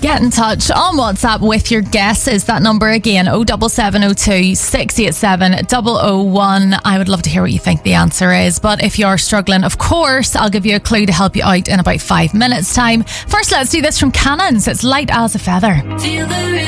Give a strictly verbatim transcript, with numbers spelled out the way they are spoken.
Get in touch on WhatsApp with your guesses. That number again, oh seven seven oh two, six eight seven, zero zero one. I would love to hear what you think the answer is. But if you're struggling, of course, I'll give you a clue to help you out in about five minutes time. First, let's do this from Cannons. It's Light as a Feather. Feel the